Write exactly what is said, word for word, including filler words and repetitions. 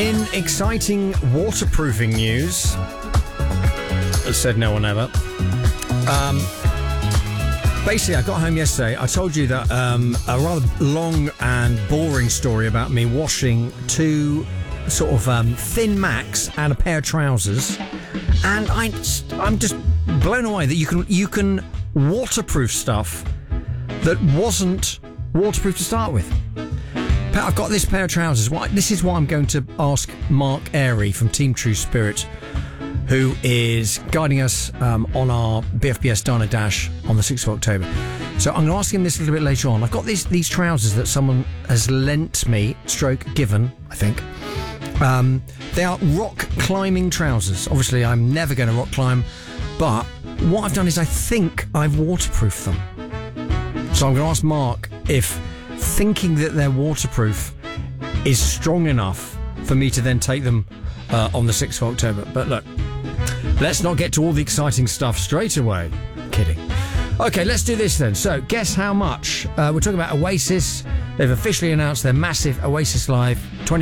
In exciting waterproofing news, as said no one ever. Um, basically, I got home yesterday. I told you that um, a rather long and boring story about me washing two sort of um, thin Macs and a pair of trousers, and I, I'm just blown away that you can you can waterproof stuff that wasn't waterproof to start with. I've got this pair of trousers. This is what I'm going to ask Mark Airy from Team True Spirit, who is guiding us um, on our B F B S Diner Dash on the sixth of October. So I'm going to ask him this a little bit later on. I've got these these trousers that someone has lent me, stroke given, I think. Um, they are rock climbing trousers. Obviously, I'm never going to rock climb, but what I've done is I think I've waterproofed them. So I'm going to ask Mark if thinking that they're waterproof is strong enough for me to then take them uh, on the sixth of October. But look, let's not get to all the exciting stuff straight away. Kidding. Okay, let's do this then. So, guess how much? Uh, we're talking about Oasis. They've officially announced their massive Oasis Live twenty